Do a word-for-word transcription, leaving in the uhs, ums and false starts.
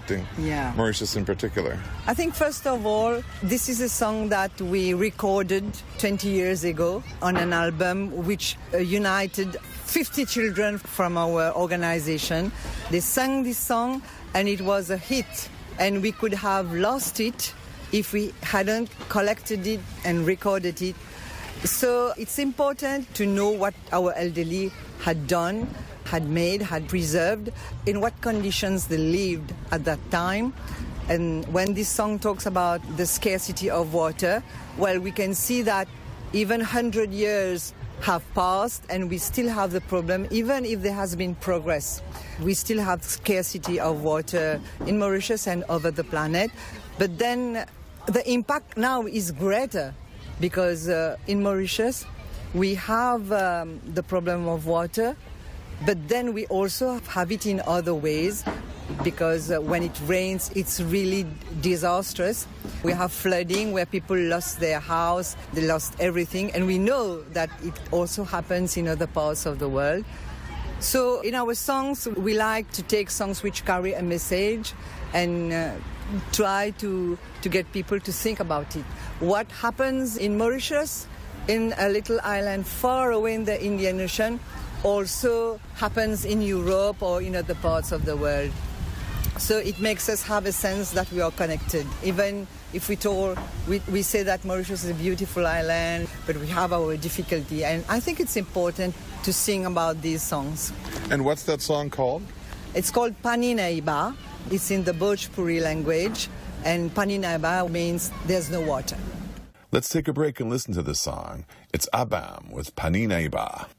affecting yeah. Mauritius in particular? I think, first of all, this is a song that we recorded twenty years ago on an album which uh, united fifty children from our organization. They sang this song and it was a hit, and we could have lost it if we hadn't collected it and recorded it. So it's important to know what our elderly had done, had made, had preserved, in what conditions they lived at that time. And when this song talks about the scarcity of water, well, we can see that even one hundred years have passed and we still have the problem, even if there has been progress. We still have scarcity of water in Mauritius and over the planet. But then the impact now is greater because uh, in Mauritius we have um, the problem of water, but then we also have it in other ways, because uh, when it rains, it's really disastrous. We have flooding where people lost their house, they lost everything, and we know that it also happens in other parts of the world. So in our songs, we like to take songs which carry a message and uh, try to, to get people to think about it. What happens in Mauritius, in a little island far away in the Indian Ocean, also happens in Europe or in other parts of the world. So it makes us have a sense that we are connected. Even if we told, we, we say that Mauritius is a beautiful island, but we have our difficulty. And I think it's important to sing about these songs. And what's that song called? It's called Pani Naiba. It's in the Bhojpuri language. And Pani Naiba means there's no water. Let's take a break and listen to this song. It's Abam with Pani Naiba.